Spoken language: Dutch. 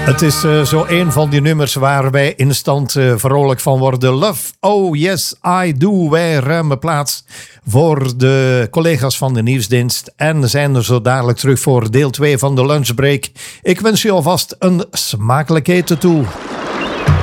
Het is zo een van die nummers waar wij instant vrolijk van worden. Love, oh yes, I do. Wij ruimen plaats voor de collega's van de nieuwsdienst en zijn er zo dadelijk terug voor deel 2 van de lunchbreak. Ik wens u alvast een smakelijk eten toe.